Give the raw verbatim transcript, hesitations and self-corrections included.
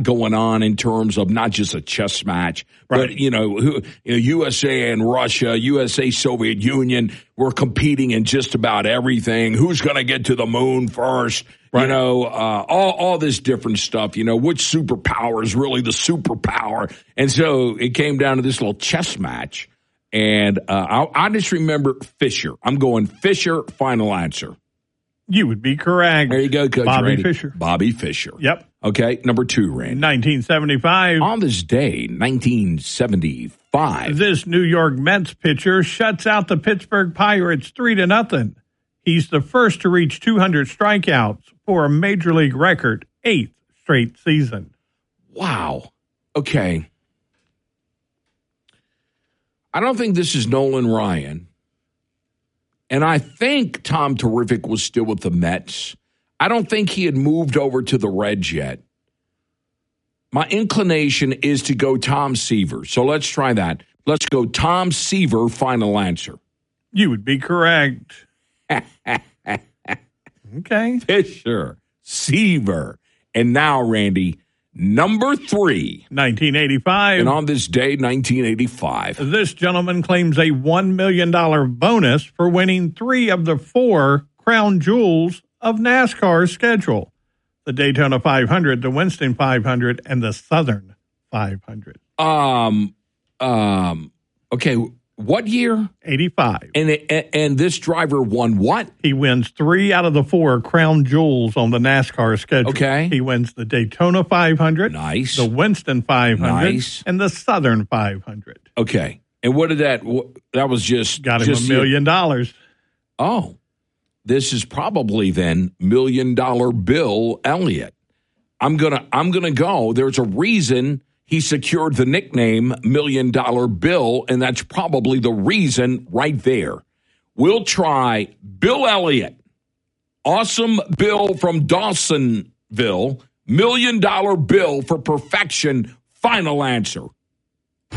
going on in terms of not just a chess match, right. but, you know, who, you know, U S A and Russia, U S A, Soviet Union were competing in just about everything. Who's going to get to the moon first? Right. You know, uh, all, all this different stuff, you know, which superpower is really the superpower? And so it came down to this little chess match. And uh, I, I just remember Fischer. I'm going Fischer, final answer. You would be correct. There you go, Coach Bobby Randy. Fischer. Bobby Fischer. Yep. Okay, number two, Randy. nineteen seventy-five. On this day, nineteen seventy-five. This New York Mets pitcher shuts out the Pittsburgh Pirates three to nothing. He's the first to reach two hundred strikeouts for a major league record, eighth straight season. Wow. Okay. I don't think this is Nolan Ryan. And I think Tom Terrific was still with the Mets. I don't think he had moved over to the Reds yet. My inclination is to go Tom Seaver. So let's try that. Let's go Tom Seaver, final answer. You would be correct. Okay. Fischer, Seaver. And now, Randy, number three. nineteen eighty-five. And on this day, nineteen eighty-five. This gentleman claims a one million dollars bonus for winning three of the four crown jewels of NASCAR's schedule. The Daytona five hundred, the Winston five hundred, and the Southern five hundred. Um, um, okay, what year? eighty-five. And it, and this driver won what? He wins three out of the four crown jewels on the NASCAR schedule. Okay. He wins the Daytona five hundred, Nice. the Winston five hundred, Nice. and the Southern five hundred. Okay. And what did that, that was just. Got him just a million dollars. Oh, this is probably then million dollar Bill Elliott. I'm going to, I'm going to go. There's a reason he secured the nickname Million Dollar Bill, and that's probably the reason right there. We'll try Bill Elliott, Awesome Bill from Dawsonville, Million Dollar Bill for perfection, final answer.